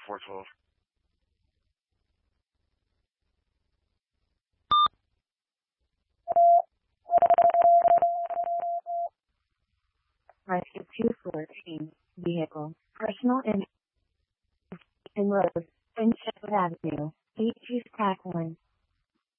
412. Rescue 214, vehicle, personal and road, and Sheffield Avenue, 8 Use Pack 1.